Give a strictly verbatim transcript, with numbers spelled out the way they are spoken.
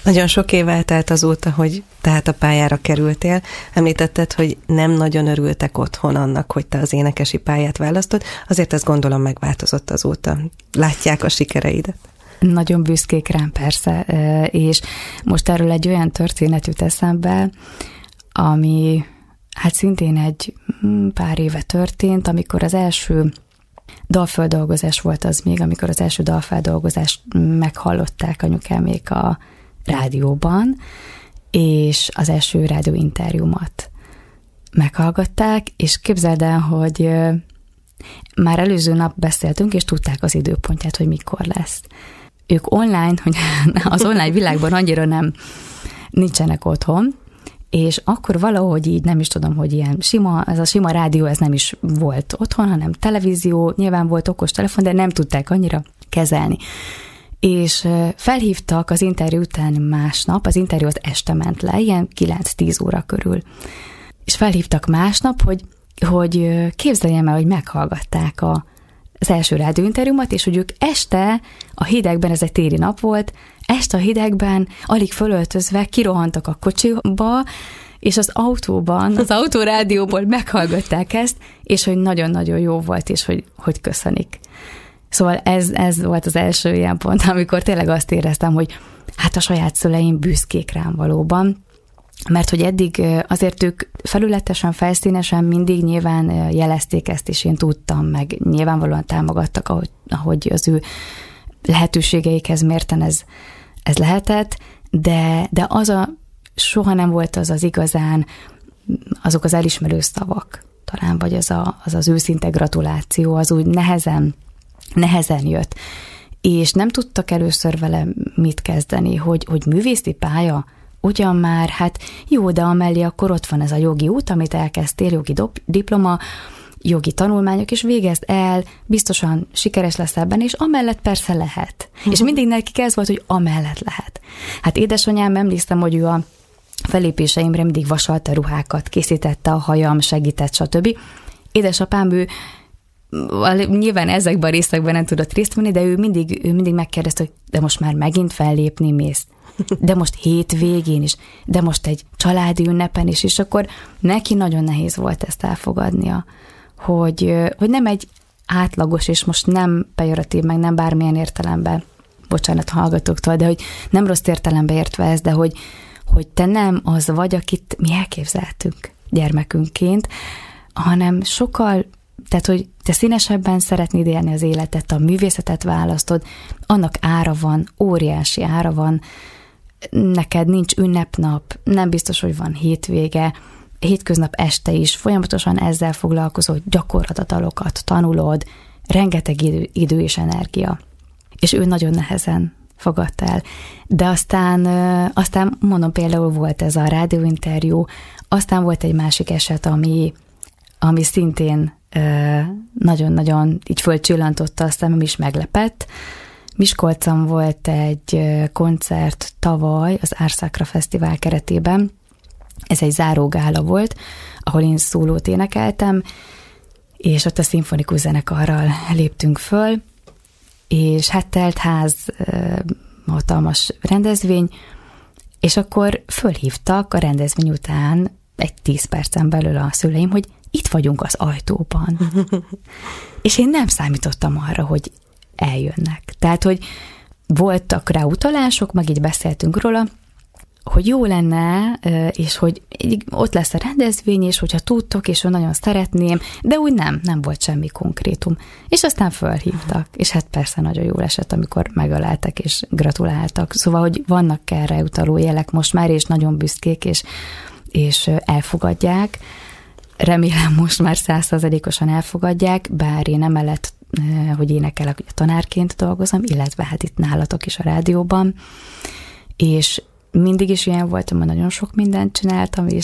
Nagyon sok év eltelt azóta, hogy tehát a pályára kerültél. Említetted, hogy nem nagyon örültek otthon annak, hogy te az énekesi pályát választod, azért ezt gondolom megváltozott azóta. Látják a sikereidet. Nagyon büszkék rám, persze, és most erről egy olyan történet jut eszembe, ami hát szintén egy pár éve történt, amikor az első dalfeldolgozás volt az még, amikor az első dalfeldolgozást meghallották anyukámék a rádióban, és az első rádióinterjúmat meghallgatták, és képzeld el, hogy már előző nap beszéltünk, és tudták az időpontját, hogy mikor lesz. Ők online, hogy az online világban annyira nem nincsenek otthon, és akkor valahogy így nem is tudom, hogy ilyen sima, ez a sima rádió, ez nem is volt otthon, hanem televízió, nyilván volt okos telefon, de nem tudták annyira kezelni. És felhívtak az interjú után másnap, az interjú az este ment le, ilyen kilenc-tíz óra körül. És felhívtak másnap, hogy, hogy képzeljem el, hogy meghallgatták a, az első rádióinterjúmat, és hogy ők este a hidegben, ez egy téli nap volt, este a hidegben, alig fölöltözve kirohantak a kocsiba, és az autóban, az autórádióból meghallgatták ezt, és hogy nagyon-nagyon jó volt, és hogy, hogy köszönik. Szóval ez, ez volt az első ilyen pont, amikor tényleg azt éreztem, hogy hát a saját szüleim büszkék rám valóban, mert hogy eddig azért ők felületesen, felszínesen mindig nyilván jelezték ezt, és én tudtam, meg nyilvánvalóan támogattak, ahogy, ahogy az ő lehetőségeikhez mérten ez, ez lehetett, de, de az a, soha nem volt az az igazán, azok az elismerő szavak talán, vagy az a, az, az őszinte gratuláció, az úgy nehezen, nehezen jött. És nem tudtak először vele mit kezdeni, hogy, hogy művészi pálya, ugyan már, hát jó, de amellé akkor ott van ez a jogi út, amit elkezdtél, jogi do- diploma, jogi tanulmányok, és végezd el, biztosan sikeres lesz ebben, és amellett persze lehet. Uh-huh. És mindig nekik ez volt, hogy amellett lehet. Hát édesanyám, emlékszem, hogy ő a felépéseimre mindig vasalta ruhákat, készítette a hajam, segített, stb. Édesapám, ő nyilván ezekben a részekben nem tudott részt venni, de ő mindig, ő mindig megkérdezte, hogy de most már megint fellépni mész, de most hétvégén is, de most egy családi ünnepen is, és akkor neki nagyon nehéz volt ezt elfogadnia, hogy, hogy nem egy átlagos, és most nem pejoratív, meg nem bármilyen értelemben, bocsánat hallgatóktól, de hogy nem rossz értelembe értve ez, de hogy, hogy te nem az vagy, akit mi elképzeltünk gyermekünkként, hanem sokkal, tehát, hogy te színesebben szeretnéd élni az életet, a művészetet választod, annak ára van, óriási ára van, neked nincs ünnepnap, nem biztos, hogy van hétvége, hétköznap este is folyamatosan ezzel foglalkozol, gyakorlod a dalokat, tanulod, rengeteg idő, idő és energia. És ő nagyon nehezen fogadta el. De aztán, aztán mondom, például volt ez a rádióinterjú, aztán volt egy másik eset, ami, ami szintén nagyon-nagyon így fölcsillantotta a szemem, is meglepett. Miskolcon volt egy koncert tavaly az Árszakra Fesztivál keretében. Ez egy zárógála volt, ahol én szólót énekeltem, és ott a szimfonikus zenekarral léptünk föl, és hát telt ház, hatalmas rendezvény, és akkor fölhívtak a rendezvény után egy tíz percen belül a szüleim, hogy itt vagyunk az ajtóban. És én nem számítottam arra, hogy eljönnek. Tehát, hogy voltak rá utalások, meg így beszéltünk róla, hogy jó lenne, és hogy ott lesz a rendezvény, és hogyha tudtok, és nagyon szeretném, de úgy nem, nem volt semmi konkrétum. És aztán fölhívtak, és hát persze nagyon jól esett, amikor megöleltek, és gratuláltak. Szóval, hogy vannak erre utaló jelek most már, és nagyon büszkék, és, és elfogadják. Remélem most már száz százalékosan elfogadják, bár én emellett, hogy énekelek, tanárként dolgozom, illetve hát itt nálatok is a rádióban, és mindig is ilyen voltam, hogy nagyon sok mindent csináltam, és